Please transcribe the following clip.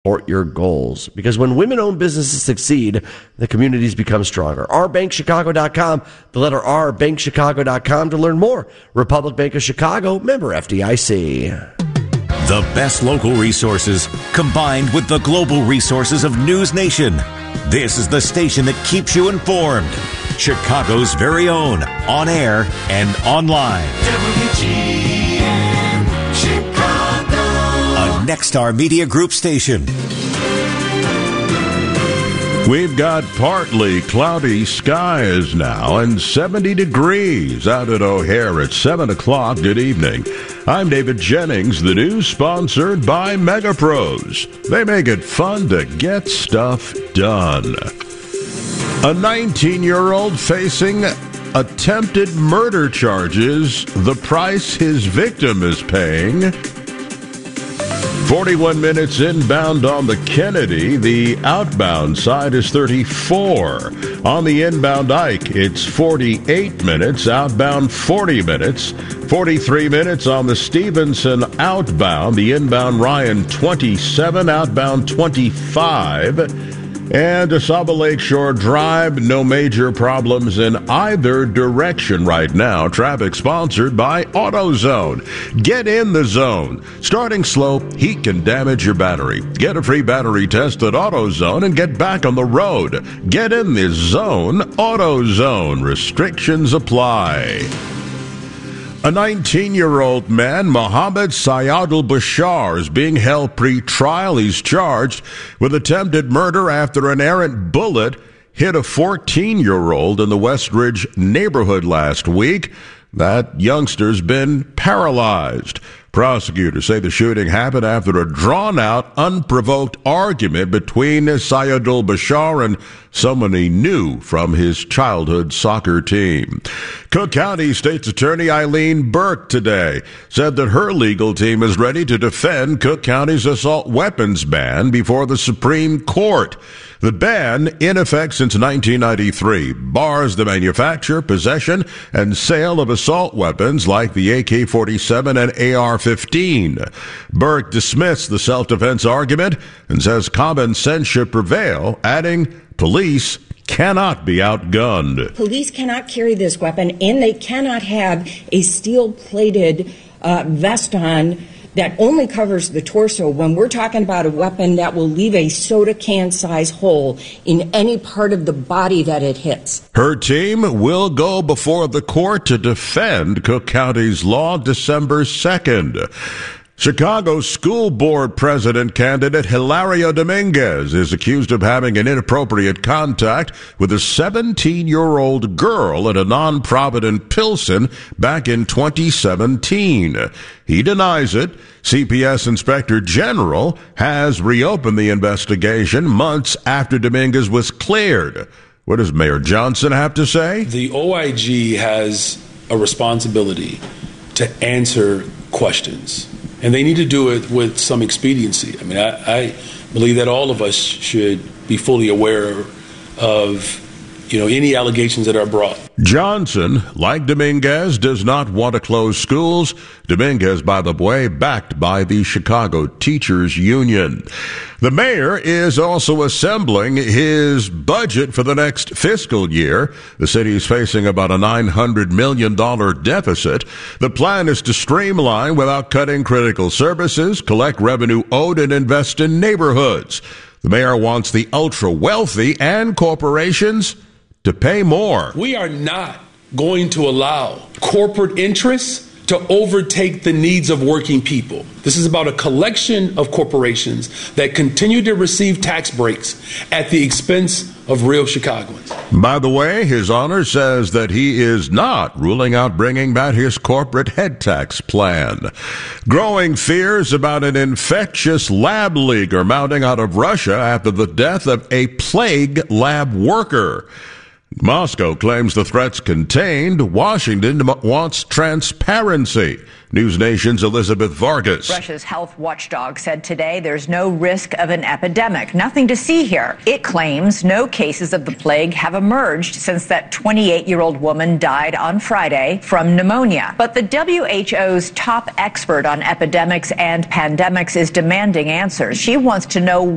support your goals. Because when women-owned businesses succeed, the communities become stronger. rbankchicago.com, the letter R, bankchicago.com to learn more. Republic Bank of Chicago, member FDIC. The best local resources combined with the global resources of News Nation. This is the station that keeps you informed. Chicago's very own, on air and online. WGN Chicago. A Nexstar Media Group station. We've got partly cloudy skies now and 70 degrees out at O'Hare at 7 o'clock. Good evening. I'm David Jennings. The news sponsored by MegaPros. They make it fun to get stuff done. A 19-year-old facing attempted murder charges. The price his victim is paying. 41 minutes inbound on the Kennedy. The outbound side is 34. On the inbound Ike, it's 48 minutes. Outbound 40 minutes. 43 minutes on the Stevenson outbound. The inbound Ryan 27. Outbound 25. And DeSable Lakeshore Drive, no major problems in either direction right now. Traffic sponsored by AutoZone. Get in the zone. Starting slow, heat can damage your battery. Get a free battery test at AutoZone and get back on the road. Get in the zone. AutoZone. Restrictions apply. A 19-year-old man, Mohammed Syed al-Bashar, is being held pre-trial. He's charged with attempted murder after an errant bullet hit a 14-year-old in the Westridge neighborhood last week. That youngster's been paralyzed. Prosecutors say the shooting happened after a drawn-out, unprovoked argument between Syed al-Bashar and someone he knew from his childhood soccer team. Cook County State's Attorney Eileen Burke today said that her legal team is ready to defend Cook County's assault weapons ban before the Supreme Court. The ban, in effect since 1993, bars the manufacture, possession, and sale of assault weapons like the AK-47 and AR-15. Burke dismissed the self-defense argument and says common sense should prevail, adding, police cannot be outgunned. Police cannot carry this weapon, and they cannot have a steel-plated vest on that only covers the torso when we're talking about a weapon that will leave a soda can size hole in any part of the body that it hits. Her team will go before the court to defend Cook County's law December 2nd. Chicago School Board President candidate Hilario Dominguez is accused of having an inappropriate contact with a 17-year-old girl at a nonprofit in Pilsen back in 2017. He denies it. CPS Inspector General has reopened the investigation months after Dominguez was cleared. What does Mayor Johnson have to say? The OIG has a responsibility to answer questions. And they need to do it with some expediency. I mean, I believe that all of us should be fully aware of, any allegations that are brought. Johnson, like Dominguez, does not want to close schools. Dominguez, by the way, backed by the Chicago Teachers Union. The mayor is also assembling his budget for the next fiscal year. The city is facing about a $900 million deficit. The plan is to streamline without cutting critical services, collect revenue owed, and invest in neighborhoods. The mayor wants the ultra-wealthy and corporations to pay more. We are not going to allow corporate interests to overtake the needs of working people. This is about a collection of corporations that continue to receive tax breaks at the expense of real Chicagoans. By the way, His Honor says that he is not ruling out bringing back his corporate head tax plan. Growing fears about an infectious lab leak are mounting out of Russia after the death of a plague lab worker. Moscow claims the threat's contained. Washington wants transparency. News Nation's Elizabeth Vargas. Russia's health watchdog said today there's no risk of an epidemic. Nothing to see here. It claims no cases of the plague have emerged since that 28-year-old woman died on Friday from pneumonia. But the WHO's top expert on epidemics and pandemics is demanding answers. She wants to know